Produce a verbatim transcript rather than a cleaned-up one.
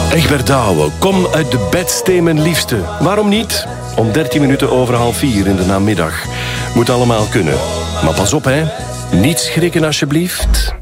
Egbert Douwe, kom uit de bedstee, mijn liefste. Waarom niet? Om dertien minuten over half vier in de namiddag. Moet allemaal kunnen. Maar pas op, hè. Niet schrikken, alsjeblieft.